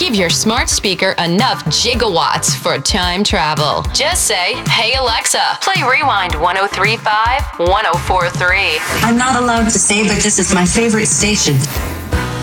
Give your smart speaker enough gigawatts for time travel. Just say, "Hey Alexa, play Rewind 1035 1043. I'm not allowed to say, but this is my favorite station.